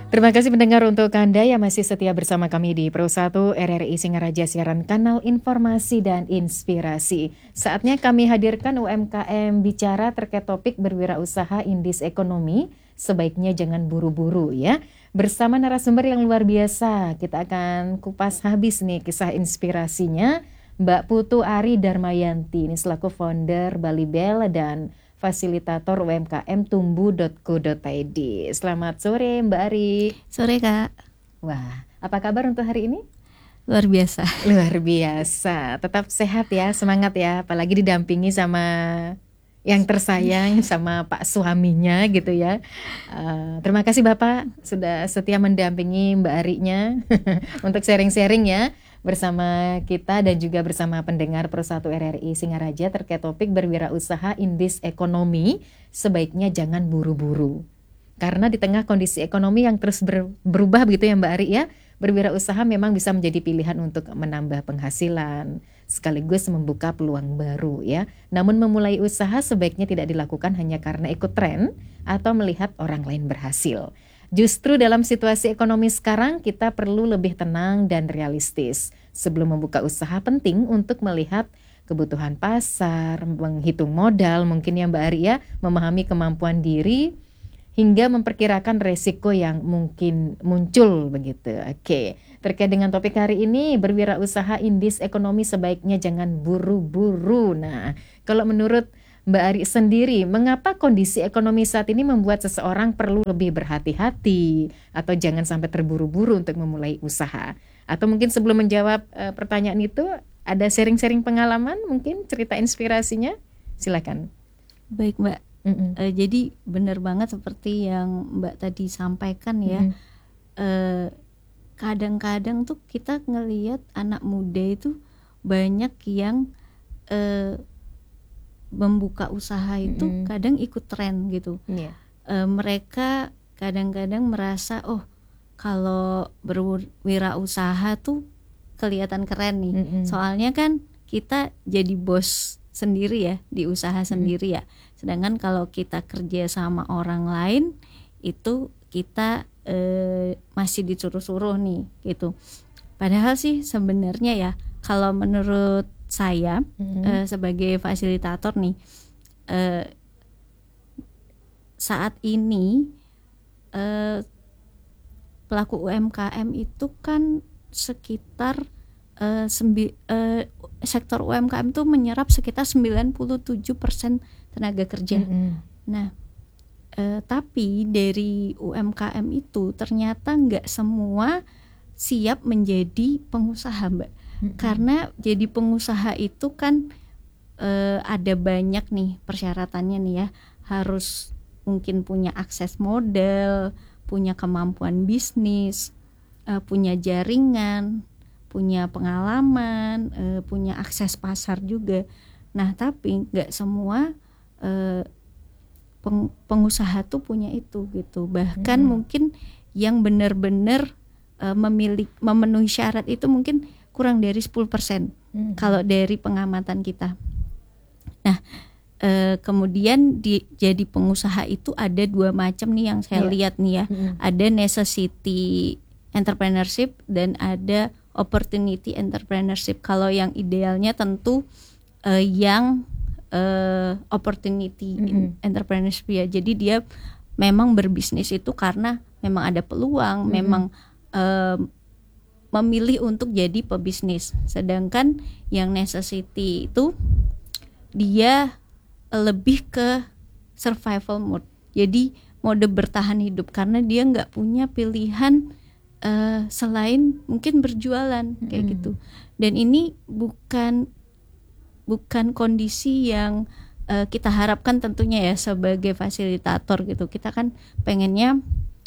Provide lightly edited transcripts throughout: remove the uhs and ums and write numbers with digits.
Terima kasih pendengar untuk Anda yang masih setia bersama kami di Pro 1 RRI Singaraja siaran kanal informasi dan inspirasi. Saatnya kami hadirkan UMKM bicara terkait topik berwirausaha indis ekonomi. Sebaiknya jangan buru-buru ya. Bersama narasumber yang luar biasa, kita akan kupas habis nih kisah inspirasinya Mbak Putu Ari Darmayanti. Ini selaku founder Bali Bell dan fasilitator UMKM tumbuh.co.id. Selamat sore Mbak Ari. Sore Kak. Wah, apa kabar untuk hari ini? Luar biasa. Luar biasa. Tetap sehat ya, semangat ya. Apalagi didampingi sama yang tersayang, sama Pak suaminya gitu ya. Terima kasih Bapak sudah setia mendampingi Mbak Arinya untuk sharing-sharing ya bersama kita dan juga bersama pendengar Pro 1 RRI Singaraja terkait topik berwirausaha indis ekonomi. Sebaiknya jangan buru-buru. Karena di tengah kondisi ekonomi yang terus berubah begitu ya Mbak Ari ya, berwirausaha memang bisa menjadi pilihan untuk menambah penghasilan, sekaligus membuka peluang baru ya. Namun memulai usaha sebaiknya tidak dilakukan hanya karena ikut tren atau melihat orang lain berhasil. Justru dalam situasi ekonomi sekarang kita perlu lebih tenang dan realistis. Sebelum membuka usaha penting untuk melihat kebutuhan pasar, menghitung modal mungkin ya Mbak Ari ya, memahami kemampuan diri, hingga memperkirakan resiko yang mungkin muncul begitu. Oke, terkait dengan topik hari ini, berwirausaha indis ekonomi sebaiknya jangan buru-buru. Nah, kalau menurut Mbak Ari sendiri, mengapa kondisi ekonomi saat ini membuat seseorang perlu lebih berhati-hati atau jangan sampai terburu-buru untuk memulai usaha? Atau mungkin sebelum menjawab pertanyaan itu, ada sharing-sharing pengalaman, mungkin cerita inspirasinya? Silakan. Baik Mbak. Jadi benar banget seperti yang Mbak tadi sampaikan ya. Kadang-kadang tuh kita ngelihat anak muda itu banyak yang membuka usaha itu kadang ikut tren gitu. Mereka kadang-kadang merasa kalau berwirausaha tuh kelihatan keren nih. Soalnya kan kita jadi bos sendiri ya, di usaha sendiri ya. Sedangkan kalau kita kerja sama orang lain itu kita masih disuruh-suruh nih gitu. Padahal sih sebenarnya ya kalau menurut saya sebagai fasilitator nih, saat ini pelaku UMKM itu kan sekitar sektor UMKM itu menyerap sekitar 97% tenaga kerja. Nah, tapi dari UMKM itu ternyata nggak semua siap menjadi pengusaha, Mbak. Karena jadi pengusaha itu kan ada banyak nih persyaratannya nih ya. Harus mungkin punya akses modal, punya kemampuan bisnis, punya jaringan, punya pengalaman, punya akses pasar juga. Nah, tapi nggak semua pengusaha tuh punya itu gitu. Bahkan mungkin yang benar-benar memenuhi syarat itu mungkin kurang dari 10% kalau dari pengamatan kita. Nah, kemudian jadi pengusaha itu ada dua macam nih yang saya lihat nih ya. Ada necessity entrepreneurship dan ada opportunity entrepreneurship. Kalau yang idealnya tentu yang opportunity entrepreneurship ya. Jadi dia memang berbisnis itu karena memang ada peluang, memang memilih untuk jadi pebisnis. Sedangkan yang necessity itu dia lebih ke survival mode. Jadi mode bertahan hidup karena dia nggak punya pilihan selain mungkin berjualan kayak gitu. Dan ini bukan kondisi yang kita harapkan tentunya ya sebagai fasilitator gitu. Kita kan pengennya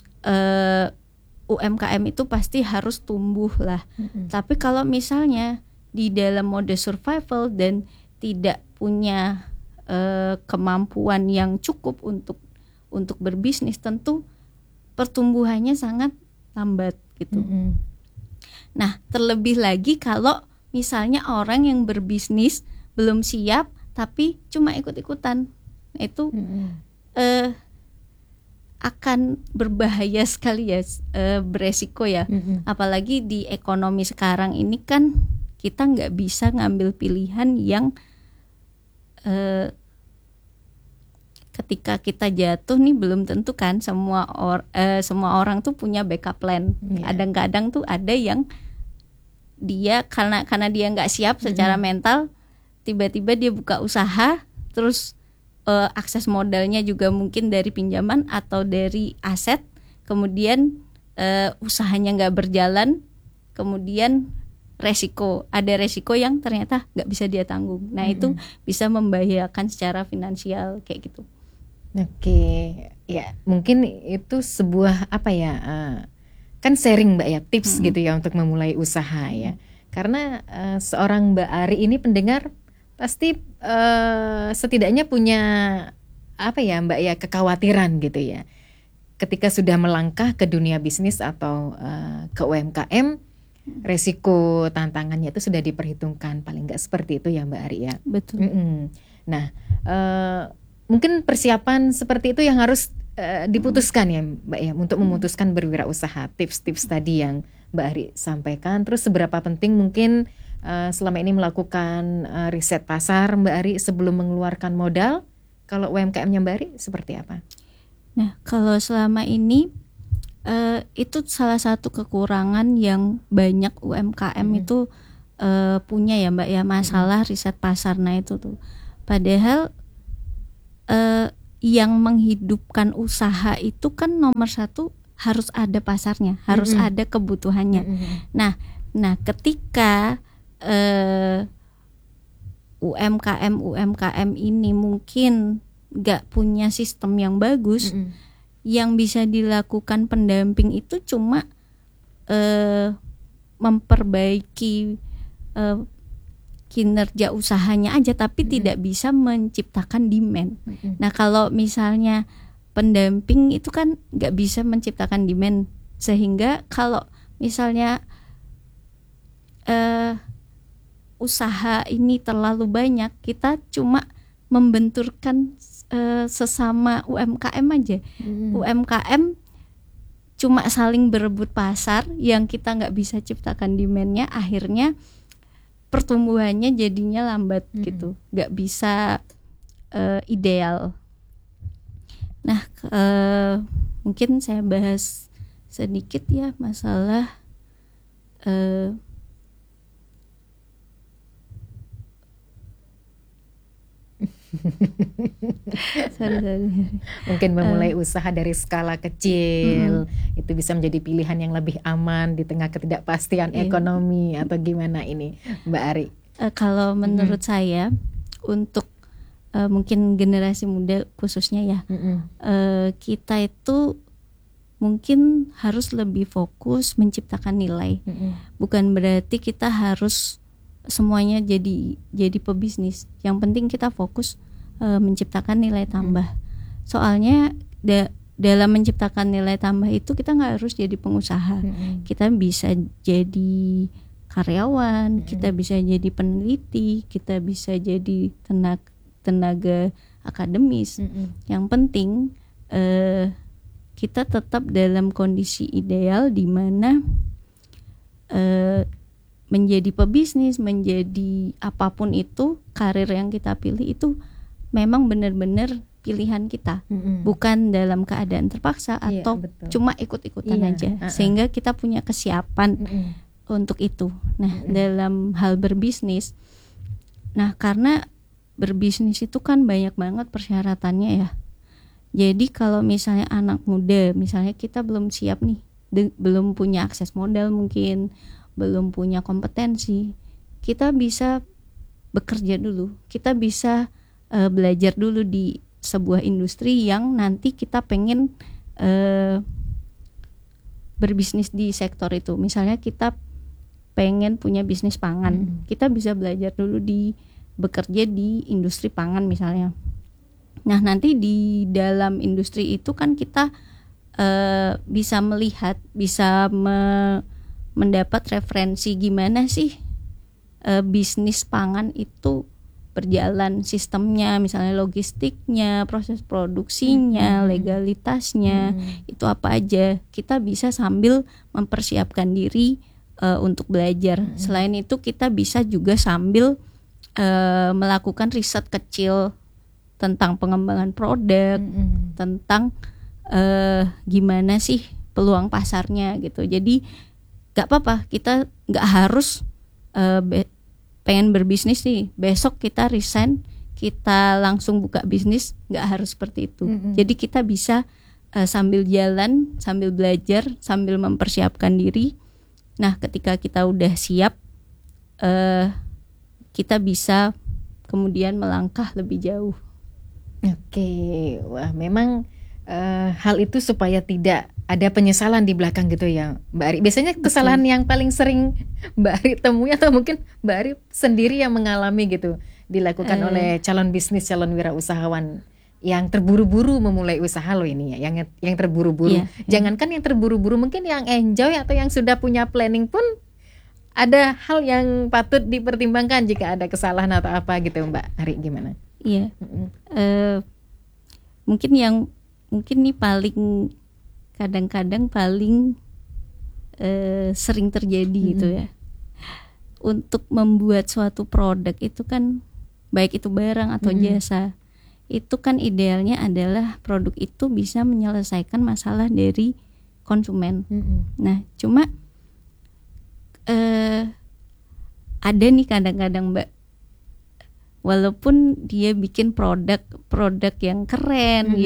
UMKM itu pasti harus tumbuh lah. Tapi kalau misalnya di dalam mode survival dan tidak punya kemampuan yang cukup untuk berbisnis, tentu pertumbuhannya sangat lambat gitu. Nah, terlebih lagi kalau misalnya orang yang berbisnis belum siap tapi cuma ikut-ikutan, itu akan berbahaya sekali ya, beresiko ya. Apalagi di ekonomi sekarang ini kan kita nggak bisa ngambil pilihan yang ketika kita jatuh nih belum tentu kan semua orang tuh punya backup plan. Kadang-kadang tuh ada yang dia karena dia nggak siap secara mental, tiba-tiba dia buka usaha, terus akses modalnya juga mungkin dari pinjaman atau dari aset, kemudian usahanya nggak berjalan, kemudian ada resiko yang ternyata nggak bisa dia tanggung. Nah itu bisa membahayakan secara finansial kayak gitu. Oke, ya mungkin itu sebuah apa ya, kan sharing Mbak ya, tips gitu ya untuk memulai usaha ya. Karena seorang Mbak Ari ini pendengar pasti setidaknya punya apa ya Mbak ya, kekhawatiran gitu ya. Ketika sudah melangkah ke dunia bisnis atau ke UMKM, resiko tantangannya itu sudah diperhitungkan, paling nggak seperti itu ya Mbak Ari ya. Betul. Nah, mungkin persiapan seperti itu yang harus diputuskan ya Mbak ya, untuk memutuskan berwirausaha. Tips-tips tadi yang Mbak Ari sampaikan. Terus seberapa penting mungkin selama ini melakukan riset pasar Mbak Ari sebelum mengeluarkan modal. Kalau UMKM-nya Mbak Ari seperti apa? Nah, kalau selama ini itu salah satu kekurangan yang banyak UMKM itu punya ya Mbak ya, masalah riset pasar. Nah itu tuh padahal yang menghidupkan usaha itu kan nomor satu harus ada pasarnya, harus ada kebutuhannya. Nah ketika UMKM ini mungkin nggak punya sistem yang bagus, yang bisa dilakukan pendamping itu cuma memperbaiki kinerja usahanya aja, tapi tidak bisa menciptakan demand. Nah kalau misalnya pendamping itu kan nggak bisa menciptakan demand, sehingga kalau misalnya usaha ini terlalu banyak, kita cuma membenturkan sesama UMKM aja. UMKM cuma saling berebut pasar yang kita nggak bisa ciptakan demandnya, akhirnya pertumbuhannya jadinya lambat gitu, nggak bisa ideal. Nah mungkin saya bahas sedikit ya masalah mungkin memulai usaha dari skala kecil itu bisa menjadi pilihan yang lebih aman di tengah ketidakpastian ekonomi, atau gimana ini Mbak Ari? Kalau menurut saya untuk mungkin generasi muda khususnya ya, kita itu mungkin harus lebih fokus menciptakan nilai. Bukan berarti kita harus semuanya jadi pebisnis. Yang penting kita fokus menciptakan nilai tambah. Soalnya dalam menciptakan nilai tambah itu kita nggak harus jadi pengusaha. Kita bisa jadi karyawan, kita bisa jadi peneliti, kita bisa jadi tenaga akademis. Yang penting kita tetap dalam kondisi ideal di mana menjadi pebisnis, menjadi apapun itu, karir yang kita pilih itu memang benar-benar pilihan kita, bukan dalam keadaan terpaksa atau cuma ikut-ikutan aja, sehingga kita punya kesiapan untuk itu. Nah, dalam hal berbisnis, karena berbisnis itu kan banyak banget persyaratannya ya. Jadi kalau misalnya anak muda, misalnya kita belum siap nih, belum punya akses modal mungkin, belum punya kompetensi, kita bisa bekerja dulu, kita bisa belajar dulu di sebuah industri yang nanti kita pengen berbisnis di sektor itu. Misalnya kita pengen punya bisnis pangan, kita bisa belajar dulu bekerja di industri pangan misalnya. Nah nanti di dalam industri itu kan kita bisa melihat, bisa mendapat referensi gimana sih bisnis pangan itu berjalan sistemnya, misalnya logistiknya, proses produksinya, legalitasnya, itu apa aja. Kita bisa sambil mempersiapkan diri untuk belajar. Selain itu kita bisa juga sambil melakukan riset kecil tentang pengembangan produk, tentang gimana sih peluang pasarnya gitu. Jadi gak apa-apa, kita gak harus pengen berbisnis nih, besok kita resign, kita langsung buka bisnis, nggak harus seperti itu. Jadi kita bisa sambil jalan, sambil belajar, sambil mempersiapkan diri. Nah, ketika kita udah siap, kita bisa kemudian melangkah lebih jauh. Oke, wah memang hal itu supaya tidak ada penyesalan di belakang gitu ya Mbak Ari. Biasanya kesalahan yang paling sering Mbak Ari temui atau mungkin Mbak Ari sendiri yang mengalami gitu dilakukan oleh calon bisnis, calon wirausahawan yang terburu-buru memulai usaha loh ini ya, yang terburu-buru. Jangankan yang terburu-buru, mungkin yang enjoy atau yang sudah punya planning pun ada hal yang patut dipertimbangkan jika ada kesalahan atau apa gitu Mbak Ari, gimana? Iya. Mungkin nih paling kadang-kadang paling sering terjadi gitu ya. Untuk membuat suatu produk itu kan, baik itu barang atau jasa, itu kan idealnya adalah produk itu bisa menyelesaikan masalah dari konsumen. Nah, cuma ada nih kadang-kadang Mbak, walaupun dia bikin produk yang keren,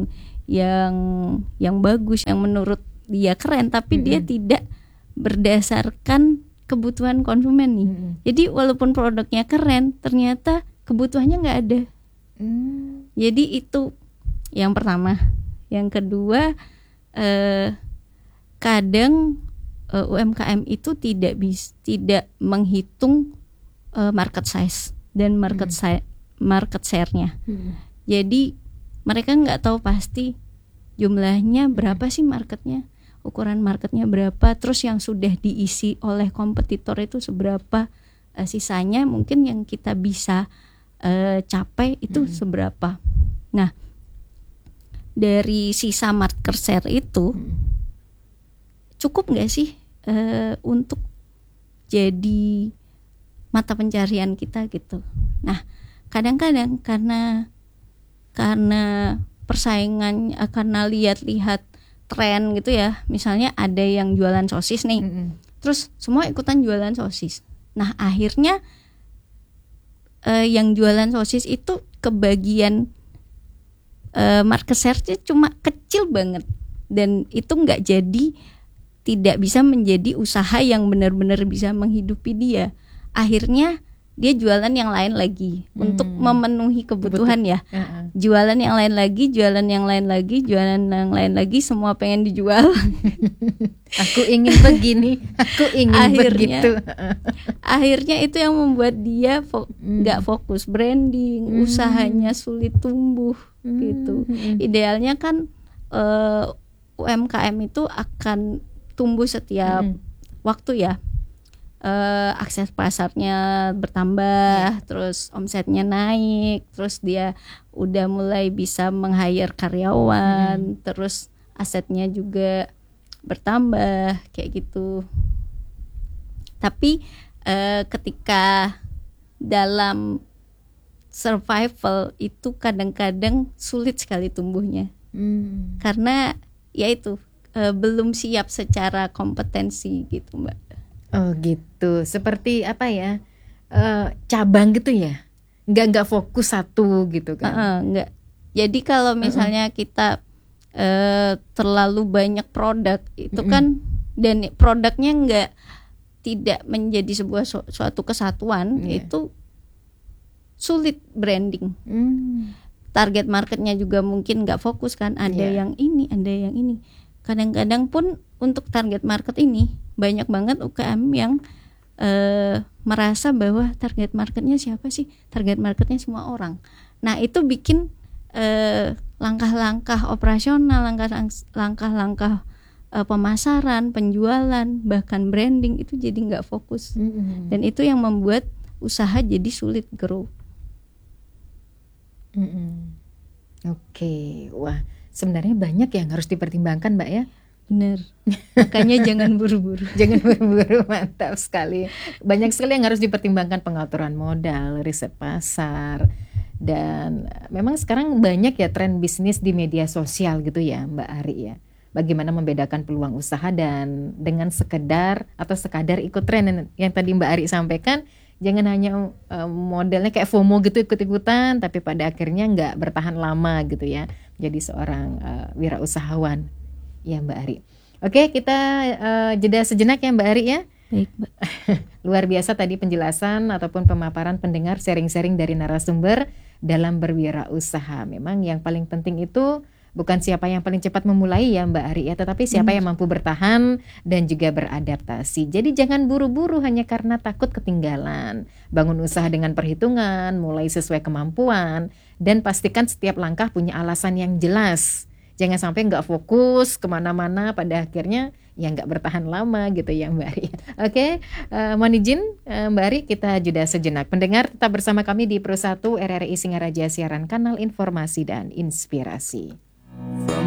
yang bagus, yang menurut dia keren, tapi dia tidak berdasarkan kebutuhan konsumen nih. Jadi walaupun produknya keren, ternyata kebutuhannya nggak ada. Jadi itu yang pertama. Yang kedua, kadang UMKM itu tidak menghitung market size dan market share-nya. Jadi mereka nggak tahu pasti jumlahnya berapa sih marketnya, ukuran marketnya berapa, terus yang sudah diisi oleh kompetitor itu seberapa, sisanya mungkin yang kita bisa capai itu seberapa. Nah, dari sisa market share itu cukup nggak sih untuk jadi mata pencarian kita gitu. Nah, kadang-kadang karena persaingan, karena lihat-lihat tren gitu ya, misalnya ada yang jualan sosis nih, terus semua ikutan jualan sosis. Nah, akhirnya yang jualan sosis itu kebagian market share-nya cuma kecil banget, dan itu tidak bisa menjadi usaha yang benar-benar bisa menghidupi dia. Akhirnya dia jualan yang lain lagi untuk memenuhi kebutuhan ya. Jualan yang lain lagi, semua pengen dijual. Aku ingin begini, aku ingin begitu. Akhirnya itu yang membuat dia nggak fokus branding, usahanya sulit tumbuh gitu. Idealnya kan UMKM itu akan tumbuh setiap waktu ya. Akses pasarnya bertambah, terus omsetnya naik, terus dia udah mulai bisa meng-hire karyawan, terus asetnya juga bertambah kayak gitu. Tapi ketika dalam survival itu kadang-kadang sulit sekali tumbuhnya, karena ya itu belum siap secara kompetensi gitu Mbak. Oh gitu, seperti apa ya, cabang gitu ya, nggak fokus satu gitu kan? Nggak. Jadi kalau misalnya kita terlalu banyak produk itu kan, dan produknya tidak menjadi sebuah suatu kesatuan, itu sulit branding. Target marketnya juga mungkin nggak fokus kan, ada yang ini, ada yang ini. Kadang-kadang pun untuk target market ini banyak banget UKM yang merasa bahwa target marketnya siapa sih? Target marketnya semua orang. Nah, itu bikin langkah-langkah operasional, langkah-langkah pemasaran, penjualan, bahkan branding itu jadi nggak fokus. Dan itu yang membuat usaha jadi sulit grow. Oke, wah sebenarnya banyak yang harus dipertimbangkan Mbak ya. Bener, makanya jangan buru-buru. Jangan buru-buru, mantap sekali. Banyak sekali yang harus dipertimbangkan, pengaturan modal, riset pasar, dan memang sekarang banyak ya tren bisnis di media sosial gitu ya Mbak Ari ya. Bagaimana membedakan peluang usaha dan dengan sekadar ikut tren yang tadi Mbak Ari sampaikan. Jangan hanya modelnya kayak FOMO gitu ikut-ikutan, tapi pada akhirnya nggak bertahan lama gitu ya. Jadi seorang wirausahawan. Ya Mbak Ari. Oke, kita jeda sejenak ya Mbak Ari ya. Baik, Mbak. Luar biasa tadi penjelasan ataupun pemaparan pendengar, sharing-sharing dari narasumber dalam berwirausaha. Memang yang paling penting itu bukan siapa yang paling cepat memulai ya Mbak Ari ya, tetapi siapa yang mampu bertahan dan juga beradaptasi. Jadi jangan buru-buru hanya karena takut ketinggalan. Bangun usaha dengan perhitungan, mulai sesuai kemampuan, dan pastikan setiap langkah punya alasan yang jelas. Jangan sampai nggak fokus kemana-mana, pada akhirnya ya nggak bertahan lama gitu ya Mbak Ari. Oke, mohon izin Mbak Ari, kita jeda sejenak. Pendengar tetap bersama kami di Pro 1 RRI Singaraja, siaran kanal informasi dan inspirasi.